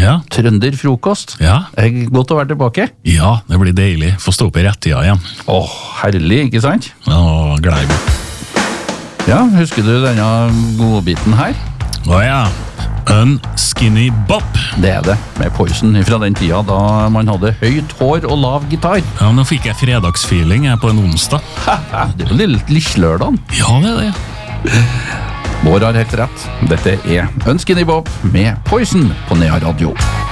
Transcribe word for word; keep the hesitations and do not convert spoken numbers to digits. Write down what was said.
Ja. Trønderfrokost. Ja. Er godt å være tilbake. Ja, det blir deilig. Få stå opp i rettida igjen. Åh, herlig, ikke sant? Åh, glad i meg. Ja, husker du denne godbiten her? Å ja. Unskinny Bop. Det er det, med Poison fra den tida da man hadde høyt hår og lav gitar. Ja, nå fikk jeg fredagsfeeling jeg på en onsdag. Det er jo litt lillelørdagen. Ja, det er det. Bård har helt rett. Dette er Unskinny Bop med Poison på Nea Radio.